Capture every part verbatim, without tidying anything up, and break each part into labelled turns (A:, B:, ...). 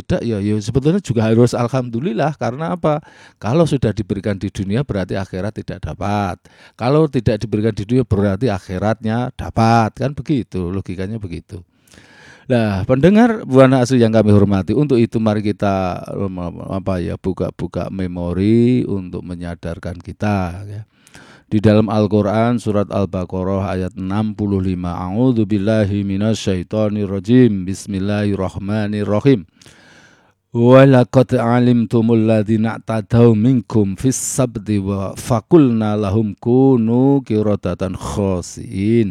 A: tidak ya, ya sebetulnya juga harus alhamdulillah. Karena apa? Kalau sudah diberikan di dunia berarti akhirat tidak dapat. Kalau tidak diberikan di dunia berarti akhiratnya dapat. Kan begitu, logikanya begitu. Nah, pendengar Buana Asri yang kami hormati, untuk itu mari kita apa ya buka-buka memori untuk menyadarkan kita ya. Di dalam Al-Qur'an surat Al-Baqarah ayat enam puluh lima, A'udzubillahi minasyaitonirrajim. Bismillahirrahmanirrahim. Wa laqad 'alimtumul ladzina i'tadaw minkum fis sabti wa faqulna lahum kunu qiradatan khasiin.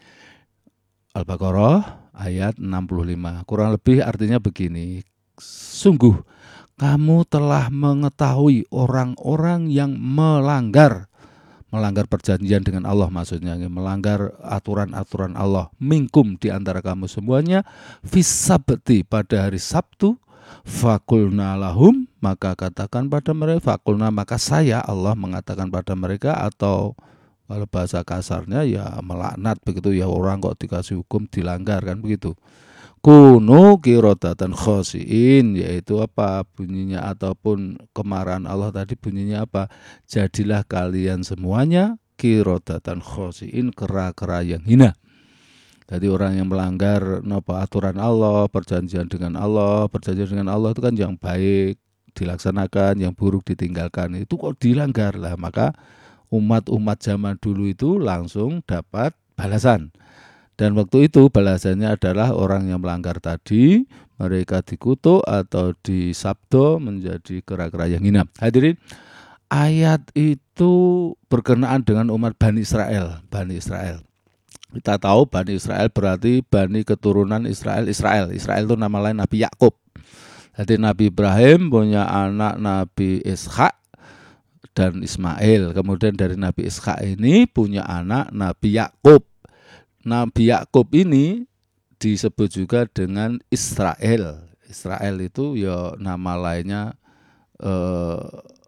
A: Al-Baqarah ayat enam puluh lima. Kurang lebih artinya begini. Sungguh kamu telah mengetahui orang-orang yang melanggar melanggar perjanjian dengan Allah, maksudnya melanggar aturan-aturan Allah, minkum di antara kamu semuanya, fis sabti pada hari Sabtu, fakulna lahum maka katakan pada mereka, fakulna maka saya Allah mengatakan pada mereka, atau kalau bahasa kasarnya ya melaknat begitu ya, orang kok dikasih hukum dilanggar kan begitu. Kunu qiradatan khasiin, yaitu apa bunyinya ataupun kemarahan Allah tadi bunyinya apa? Jadilah kalian semuanya qiradatan khasiin, kera-kera yang hina. Jadi orang yang melanggar apa aturan Allah, perjanjian dengan Allah, perjanjian dengan Allah itu kan yang baik dilaksanakan, yang buruk ditinggalkan. Itu kok dilanggar lah, maka umat-umat zaman dulu itu langsung dapat balasan. Dan waktu itu balasannya adalah orang yang melanggar tadi, mereka dikutuk atau disabdo menjadi kera-kera yang hina. Hadirin, ayat itu berkenaan dengan umat Bani Israel. Bani Israel. Kita tahu Bani Israel berarti Bani keturunan Israel. Israel, Israel itu nama lain Nabi Yakub. Jadi Nabi Ibrahim punya anak Nabi Ishak dan Ismail. Kemudian dari Nabi Ishak ini punya anak Nabi Yakub. Nabi Yakub ini disebut juga dengan Israel. Israel itu ya nama lainnya eh,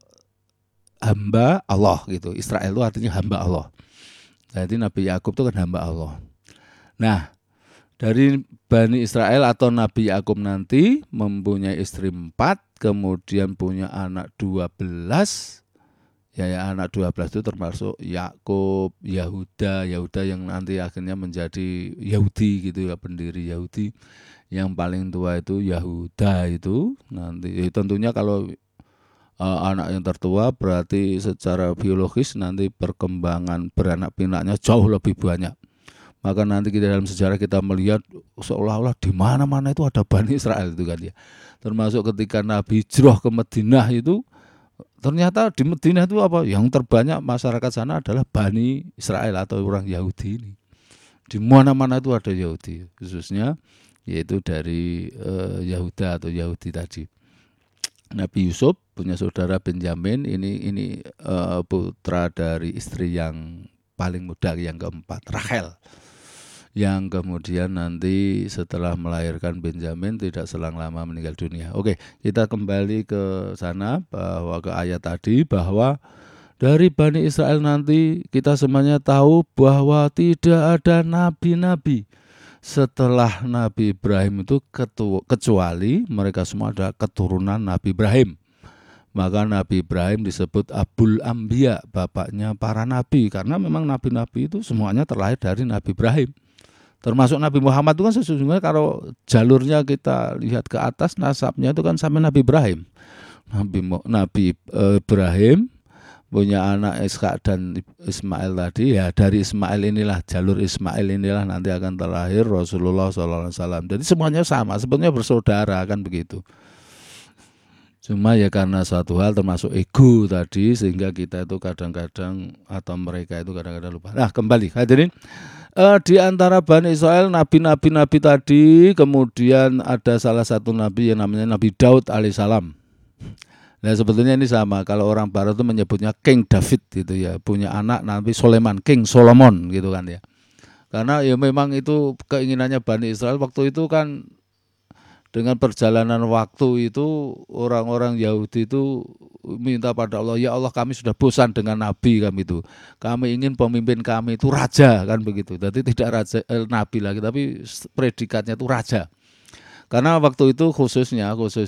A: hamba Allah gitu. Israel itu artinya hamba Allah. Jadi Nabi Yakub itu kan hamba Allah. Nah, dari Bani Israel atau Nabi Yakub nanti mempunyai istri empat, kemudian punya anak dua belas. Ya, ya anak dua belas itu termasuk Yakub, Yahuda, Yahuda yang nanti akhirnya menjadi Yahudi gitu ya, pendiri Yahudi. Yang paling tua itu Yahuda itu nanti ya, tentunya kalau uh, anak yang tertua berarti secara biologis nanti perkembangan beranak pinaknya jauh lebih banyak. Maka nanti kita dalam sejarah kita melihat seolah-olah di mana-mana itu ada Bani Israel itu kan ya. Termasuk ketika Nabi hijrah ke Madinah itu, ternyata di Madinah itu apa? Yang terbanyak masyarakat sana adalah Bani Israel atau orang Yahudi ini. Di mana-mana itu ada Yahudi, khususnya yaitu dari uh, Yahuda atau Yahudi tadi. Nabi Yusuf punya saudara Benyamin, ini ini uh, putra dari istri yang paling muda yang keempat, Rachel. Yang kemudian nanti setelah melahirkan Benjamin tidak selang lama meninggal dunia. Oke, kita kembali ke sana, bahwa ke ayat tadi, bahwa dari Bani Israel nanti kita semuanya tahu bahwa tidak ada nabi-nabi setelah Nabi Ibrahim itu ketu- kecuali mereka semua ada keturunan Nabi Ibrahim. Maka Nabi Ibrahim disebut Abul Anbiya, bapaknya para nabi, karena memang nabi-nabi itu semuanya terlahir dari Nabi Ibrahim. Termasuk Nabi Muhammad itu kan sesungguhnya kalau jalurnya kita lihat ke atas, nasabnya itu kan sampai Nabi Ibrahim. Nabi, Nabi Ibrahim punya anak Ishak dan Ismail tadi, ya dari Ismail inilah, jalur Ismail inilah nanti akan terlahir Rasulullah shallallahu alaihi wasallam. Jadi semuanya sama, sebetulnya bersaudara kan begitu. Cuma ya karena suatu hal termasuk ego tadi, sehingga kita itu kadang-kadang atau mereka itu kadang-kadang lupa. Nah kembali hadirin, eh, di antara Bani Israel nabi-nabi-nabi tadi, kemudian ada salah satu nabi yang namanya Nabi Daud alaihissalam. Nah sebetulnya ini sama, kalau orang Barat itu menyebutnya King David gitu ya, punya anak Nabi Sulaiman, King Solomon gitu kan ya. Karena ya memang itu keinginannya Bani Israel waktu itu kan. Dengan perjalanan waktu itu orang-orang Yahudi itu minta pada Allah, ya Allah kami sudah bosan dengan nabi kami itu. Kami ingin pemimpin kami itu raja kan begitu. Jadi tidak raja eh, nabi lagi tapi predikatnya itu raja. Karena waktu itu khususnya khusus